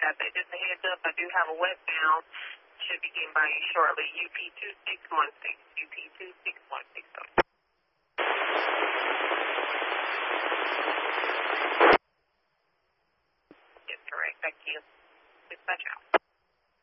that. Just a heads up, I do have a westbound. Should be getting by you shortly. UP 2616. UP 2616. Yes, correct. Thank you. Dispatch out.